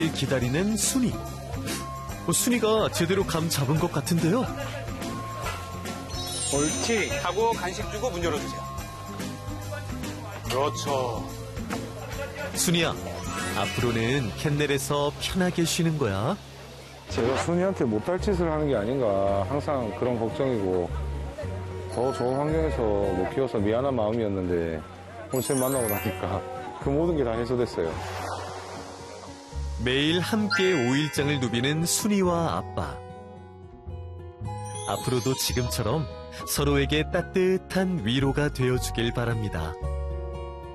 기다리는 순이. 순이가 제대로 감 잡은 것 같은데요. 옳지 하고 간식 주고 문 열어주세요. 그렇죠. 순이야, 앞으로는 캔넬에서 편하게 쉬는 거야. 제가 순이한테 못할 짓을 하는 게 아닌가 항상 그런 걱정이고 더 좋은 환경에서 못 키워서 미안한 마음이었는데 오늘 쌤 만나고 나니까 그 모든 게 다 해소됐어요. 매일 함께 5일장을 누비는 순이와 아빠. 앞으로도 지금처럼 서로에게 따뜻한 위로가 되어주길 바랍니다.